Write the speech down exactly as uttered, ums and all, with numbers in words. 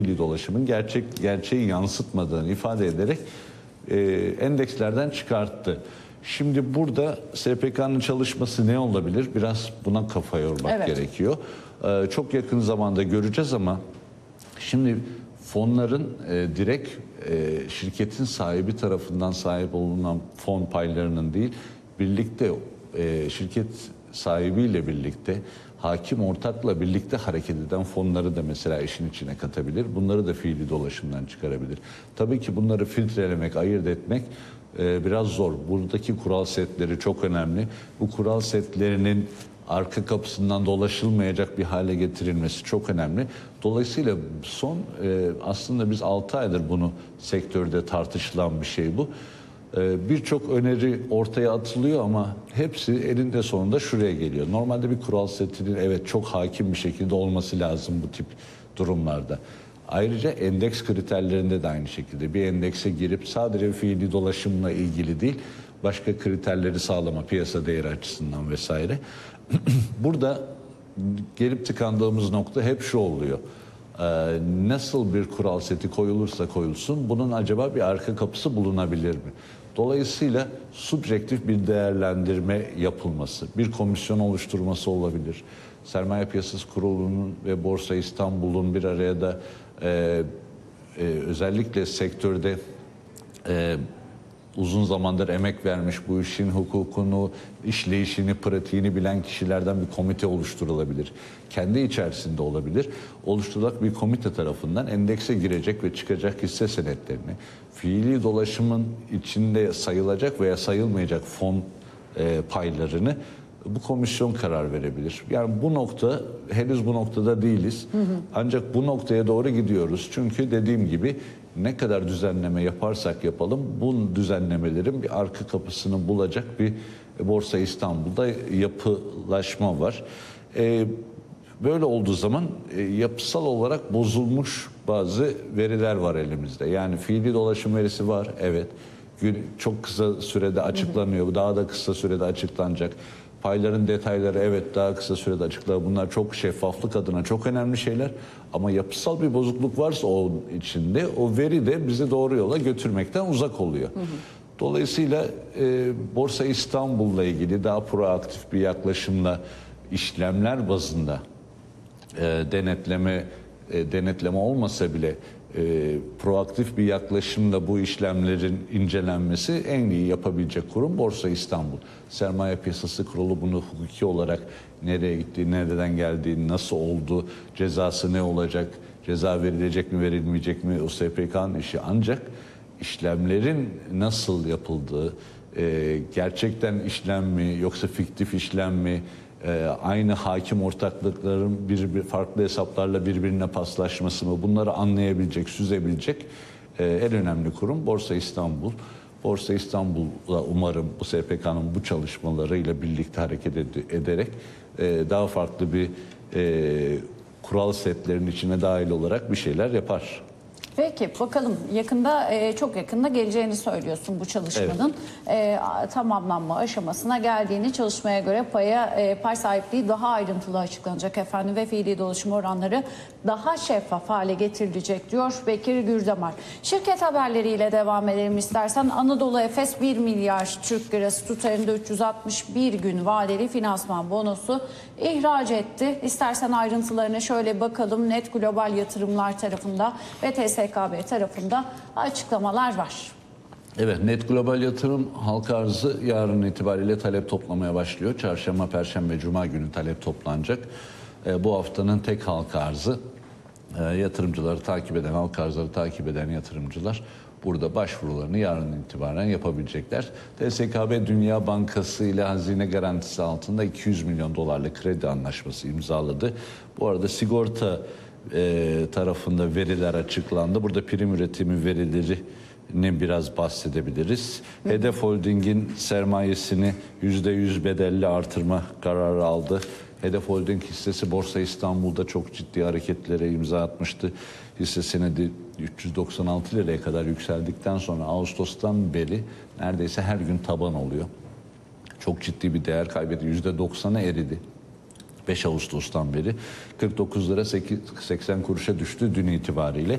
dolaşımın gerçek gerçeği yansıtmadığını ifade ederek e, endekslerden çıkarttı. Şimdi burada S P K'nın çalışması ne olabilir? Biraz buna kafa yormak Evet. gerekiyor. E, çok yakın zamanda göreceğiz ama şimdi fonların e, direkt e, şirketin sahibi tarafından sahip olunan fon paylarının değil, birlikte e, şirket sahibiyle birlikte hakim ortakla birlikte hareket eden fonları da mesela işin içine katabilir. Bunları da fiili dolaşımdan çıkarabilir. Tabii ki bunları filtrelemek, ayırt etmek e, biraz zor. Buradaki kural setleri çok önemli. Bu kural setlerinin arka kapısından dolaşılmayacak bir hale getirilmesi çok önemli. Dolayısıyla son e, aslında biz altı aydır bunu sektörde tartışılan bir şey bu. E, Birçok öneri ortaya atılıyor ama hepsi elinde sonunda şuraya geliyor. Normalde bir kural setinin evet çok hakim bir şekilde olması lazım bu tip durumlarda. Ayrıca endeks kriterlerinde de aynı şekilde bir endekse girip sadece fiili dolaşımla ilgili değil, başka kriterleri sağlama, piyasa değeri açısından vesaire. Burada gelip tıkandığımız nokta hep şu oluyor. Ee, nasıl bir kural seti koyulursa koyulsun bunun acaba bir arka kapısı bulunabilir mi? Dolayısıyla subjektif bir değerlendirme yapılması, bir komisyon oluşturması olabilir. Sermaye Piyasası Kurulu'nun ve Borsa İstanbul'un bir araya da e, e, özellikle sektörde e, uzun zamandır emek vermiş, bu işin hukukunu, işleyişini, pratiğini bilen kişilerden bir komite oluşturulabilir. Kendi içerisinde olabilir. Oluşturulan bir komite tarafından endekse girecek ve çıkacak hisse senetlerini, fiili dolaşımın içinde sayılacak veya sayılmayacak fon e, paylarını bu komisyon karar verebilir. Yani bu nokta, henüz bu noktada değiliz. Hı hı. Ancak bu noktaya doğru gidiyoruz. Çünkü dediğim gibi ne kadar düzenleme yaparsak yapalım bu düzenlemelerin bir arka kapısını bulacak bir Borsa İstanbul'da yapılaşma var. Ee, böyle olduğu zaman e, yapısal olarak bozulmuş bazı veriler var elimizde. Yani fiili dolaşım verisi var, evet. Çok kısa sürede açıklanıyor, hı hı. Daha da kısa sürede açıklanacak. Payların detayları evet daha kısa sürede açıklar. Bunlar çok şeffaflık adına çok önemli şeyler. Ama yapısal bir bozukluk varsa o içinde o veri de bizi doğru yola götürmekten uzak oluyor. Hı hı. Dolayısıyla e, Borsa İstanbul'la ilgili daha proaktif bir yaklaşımla işlemler bazında e, denetleme e, denetleme olmasa bile E, proaktif bir yaklaşımla bu işlemlerin incelenmesi en iyi yapabilecek kurum Borsa İstanbul. Sermaye Piyasası Kurulu bunu hukuki olarak nereye gitti, nereden geldi, nasıl oldu, cezası ne olacak, ceza verilecek mi verilmeyecek mi o S P K'nın işi. Ancak işlemlerin nasıl yapıldığı, e, gerçekten işlem mi yoksa fiktif işlem mi, Ee, aynı hakim ortaklıkların bir, bir farklı hesaplarla birbirine paslaşması mı bunları anlayabilecek, süzebilecek e, en önemli kurum Borsa İstanbul. Borsa İstanbul'la umarım bu S P K'nın bu çalışmalarıyla birlikte hareket ed- ederek e, daha farklı bir e, kural setlerinin içine dahil olarak bir şeyler yapar. Peki bakalım yakında e, çok yakında geleceğini söylüyorsun bu çalışmanın. Evet. E, tamamlanma aşamasına geldiğini, çalışmaya göre paya e, pay sahipliği daha ayrıntılı açıklanacak efendim ve fiili dolaşım oranları daha şeffaf hale getirilecek diyor Bekir Gürdamar. Şirket haberleriyle devam edelim istersen. Anadolu Efes bir milyar Türk lirası tutarında üç yüz altmış bir gün vadeli finansman bonosu ihraç etti. İstersen ayrıntılarına şöyle bakalım. Net Global Yatırımlar tarafında ve T S K B tarafında açıklamalar var. Evet, Net Global Yatırım halka arzı yarın itibariyle talep toplamaya başlıyor. Çarşamba, Perşembe, Cuma günü talep toplanacak. E, bu haftanın tek halka arzı e, yatırımcıları takip eden, halka arzları takip eden yatırımcılar burada başvurularını yarın itibaren yapabilecekler. T S K B Dünya Bankası ile hazine garantisi altında iki yüz milyon dolarlık kredi anlaşması imzaladı. Bu arada sigorta E, tarafında veriler açıklandı. Burada prim üretimi verilerini biraz bahsedebiliriz. Hı. Hedef Holding'in sermayesini yüzde yüz bedelli artırma kararı aldı. Hedef Holding hissesi Borsa İstanbul'da çok ciddi hareketlere imza atmıştı. Hisse senedi üç yüz doksan altı liraya kadar yükseldikten sonra Ağustos'tan beri neredeyse her gün taban oluyor. Çok ciddi bir değer kaybetti. yüzde doksana eridi. beş Ağustos'tan beri kırk dokuz lira seksen kuruşa düştü dün itibariyle.